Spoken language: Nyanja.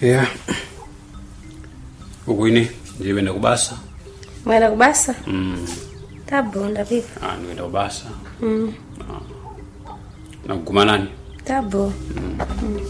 Yeah. Ukwini ndibe nakubasa. Mwena kubasa? Tabonda vipi? Nienda kubasa. Nakuguma nani? Tabo.